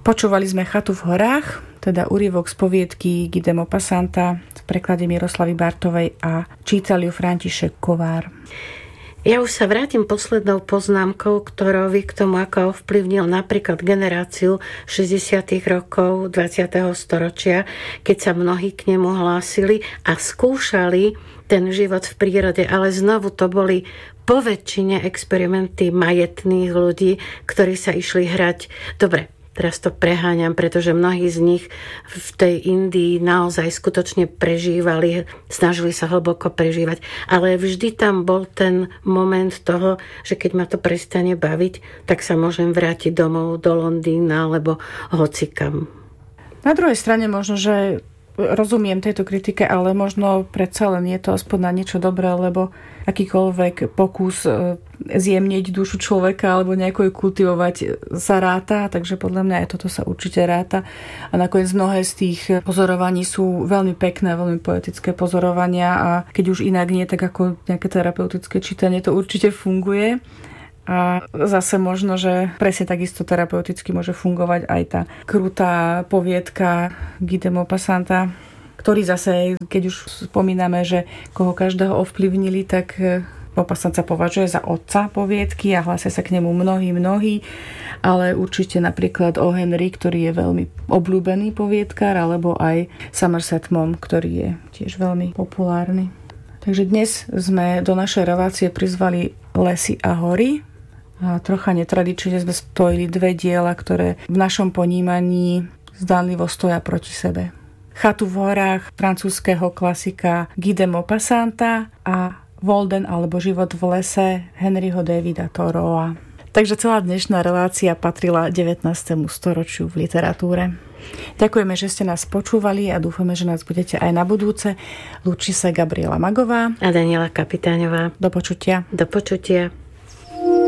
Počúvali sme Chatu v horách, teda úryvok z poviedky Guy de Maupassanta v preklade Miroslavy Bartovej a čítal ju František Kovár. Ja už sa vrátim poslednou poznámkou k Thorovi, k tomu, ako ovplyvnil napríklad generáciu 60. rokov 20. storočia, keď sa mnohí k nemu hlásili a skúšali ten život v prírode, ale znovu to boli po väčšine experimenty majetných ľudí, ktorí sa išli hrať. Dobre, teraz to preháňam, pretože mnohí z nich v tej Indii naozaj skutočne prežívali, snažili sa hlboko prežívať. Ale vždy tam bol ten moment toho, že keď ma to prestane baviť, tak sa môžem vrátiť domov do Londýna alebo hocikam. Na druhej strane možno, že rozumiem tejto kritike, ale možno predsa len je to aspoň na niečo dobré, lebo akýkoľvek pokus zjemniť dušu človeka alebo nejako ju kultivovať sa ráta, takže podľa mňa aj toto sa určite ráta. A nakoniec mnohé z tých pozorovaní sú veľmi pekné, veľmi poetické pozorovania a keď už inak nie, tak ako nejaké terapeutické čítanie to určite funguje. A zase možno, že presne takisto terapeuticky môže fungovať aj tá krutá poviedka Guy de Maupassanta, ktorý zase, keď už spomíname, že koho každého ovplyvnili, tak Maupassant sa považuje za otca poviedky a hlásia sa k nemu mnohí, ale určite napríklad O. Henry, ktorý je veľmi obľúbený poviedkar, alebo aj Somerset Maugham, ktorý je tiež veľmi populárny. Takže dnes sme do našej relácie prizvali Lesy a hory. A trocha netradične sme spojili dve diela, ktoré v našom ponímaní zdánlivo stoja proti sebe. Chatu v horách francúzskeho klasika Guy de Maupassanta a Walden alebo Život v lese Henryho Davida Thoreaua. Takže celá dnešná relácia patrila 19. storočiu v literatúre. Ďakujeme, že ste nás počúvali a dúfame, že nás budete aj na budúce. Lúči sa Gabriela Magová a Daniela Kapitáňová. Do počutia. Do počutia.